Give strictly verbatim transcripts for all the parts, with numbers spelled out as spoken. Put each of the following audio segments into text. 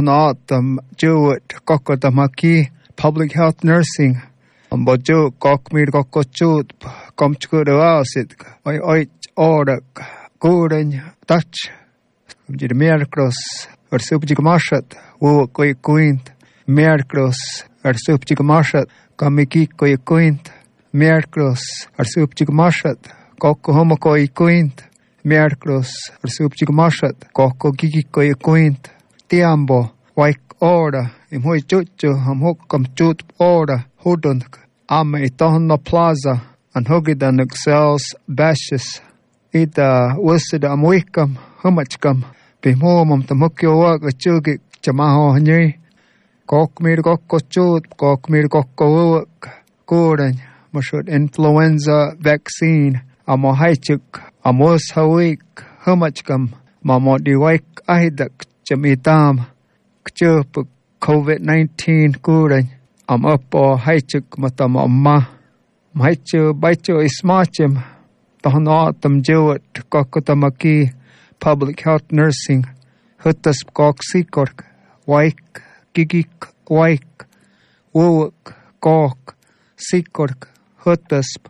Natam Jewett Kokotamaki Public Health Nursing. Ambojo Kokmir Kokochut Komchkudasit. Oi oi ordak. Goren Dutch. The Merkros or Subjig Marshat. Wo Koi Quint. Merkros or Subjig Marshat. Kamiki Koi Quint. Merkros or Subjig Marshat. Koko Homokoi Quint. Merkros or Subjig Marshat. Koko Gigi Koi Quint. Tiambo. Waik Order. Imhoi Chuchu. Hamhokam Chut Order. Hudunk. Ame Itohno Plaza. And Hogidan Excels Bashes. Ida Wusida Amwikam. Humachkam. Bimomum Tamukyo Wag a Chugik. Chamaho Hany. Kokmir Gokko Chut. Kokmir Gokko Wuk. Goren. Mashut influenza vaccine. Amo Haichuk. Amos Hawik. Humachkam. Mamo Diwaik Ahidak. Jamitam. Kchup COVID nineteen Goren. Am up or Haichuk Matam Amma. Maichu Baichu Ismachim. Tahanatam Jewett Kokotamaki Public Health Nursing. Hutas Kok Sikork. Waik. Gigik. Waik. Wowuk. Kok. Sikork. Hutasp.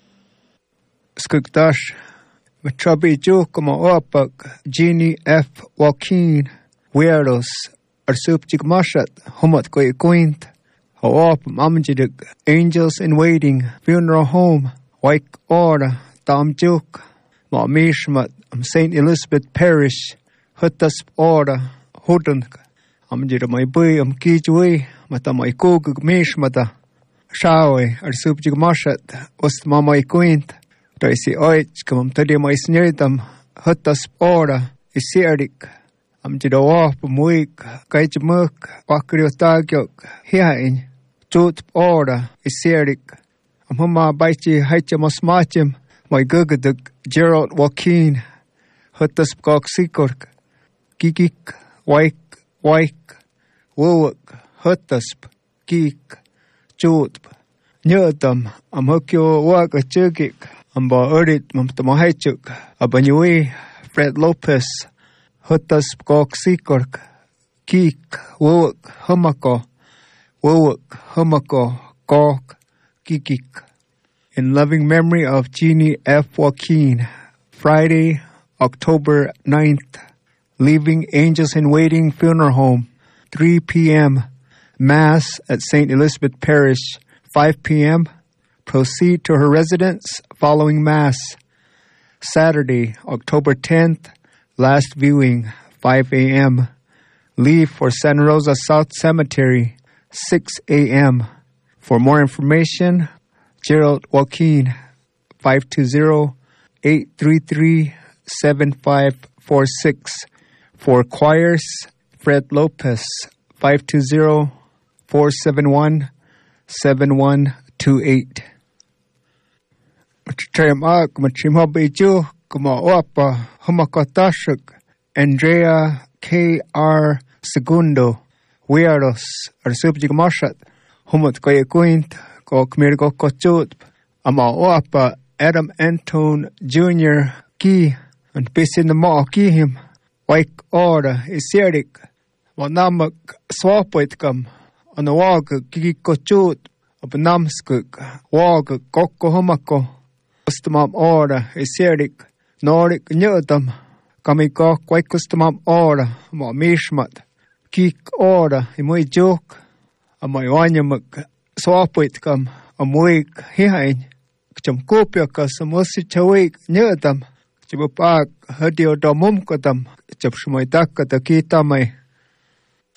Skugdash. Matrabi Jokama Opak. Jeannie F. Joaquin. Weirdos. Arsupjik Mashat. Homat Koi Quint. Hoop Mamjidik. Angels in Waiting. Funeral Home. Waik Ora. Tam Juk. Ma Mishmat. Am Saint Elizabeth Parish. Hutasp Ora. Hudunk. Amjid my boy am Kijui. Mata my Kogug Mishmata. Shawe. Arsupjik Mashat. Ust Mama Quint. Daisy Oich. Come Tadi my Snirtam. Hutasp Ora. Isirdik. Am Jidawa Muik, Kaijmuk, Wakrio Tagyok, Hiain, Jut Ora, Isirik, Amhuma Baichi Haichamos Machim, my Gugaduk, Gerald Joaquin, Hutasp Sikork, Gigik, Waik, Waik, Wowuk, Hutasp, Geek, Jut, Nyotam, Amhukyo Waka Chugik, Amba Urit Mamtamahaichuk, Abanyui, Fred Lopez, Hutasp Kok Sikork, Geek, Wowuk, Humako, Wowuk, Humako, Kok, Gigik. In loving memory of Jeannie F. Joaquin, Friday, October ninth, leaving Angels in Waiting Funeral Home, three p.m., Mass at Saint Elizabeth Parish, five p.m., proceed to her residence following Mass. Saturday, October tenth, last viewing, five a.m., leave for Santa Rosa South Cemetery, six a.m. For more information, Gerald Joaquin, five two zero, eight three three, seven five four six. For choirs, Fred Lopez, five two zero, four seven one, seven one two eight. Matrimak, Matrimobeju, Kuma Oapa, Humakatashuk, Andrea K R. Segundo, Weirdos, Arsupjik Mashat, Humat Koyakuint, Kokmirgo Kochut, Ama Oapa, Adam Antone Junior Ki, and Pissin the Ma Kihim, Waik Ora, Isirik, Wanamak Swapwitkam, on the Wag Gigi Kochut, of Namskuk, Wag Koko Humako, Ustamam Ora, Isirik, Norik Nyotam, Kamiko Quaikustamam Ora, Ma Mishmat, Kik Ora, Imui Joke, a my Wanyamak Swapwitkam, a Muik Hihain, Chum Kopiakas, a Musicawik Nyotam, Chibupak, Hadio Domumkotam, Chapshmoitaka, the Kitamai.